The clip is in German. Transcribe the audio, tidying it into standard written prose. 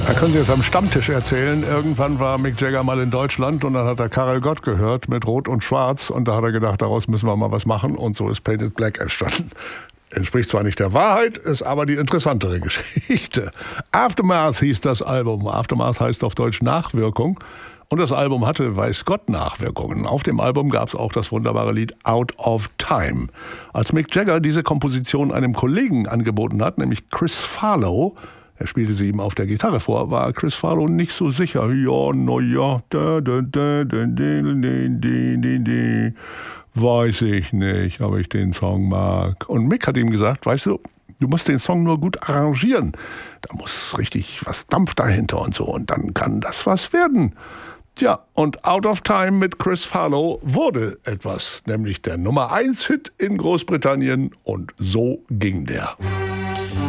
Da können Sie jetzt am Stammtisch erzählen. Irgendwann war Mick Jagger mal in Deutschland und dann hat er Karel Gott gehört mit Rot und Schwarz und da hat er gedacht, daraus müssen wir mal was machen und so ist Painted Black entstanden. Entspricht zwar nicht der Wahrheit, ist aber die interessantere Geschichte. Aftermath hieß das Album. Aftermath heißt auf Deutsch Nachwirkung. Und das Album hatte, weiß Gott, Nachwirkungen. Auf dem Album gab es auch das wunderbare Lied Out of Time. Als Mick Jagger diese Komposition einem Kollegen angeboten hat, nämlich Chris Farlowe, er spielte sie ihm auf der Gitarre vor, war Chris Farlowe nicht so sicher. Ja, naja, weiß ich nicht, ob ich den Song mag. Und Mick hat ihm gesagt, weißt du, du musst den Song nur gut arrangieren. Da muss richtig was Dampf dahinter und so. Und dann kann das was werden. Tja, und Out of Time mit Chris Farlowe wurde etwas. Nämlich der Nummer 1 Hit in Großbritannien. Und so ging der.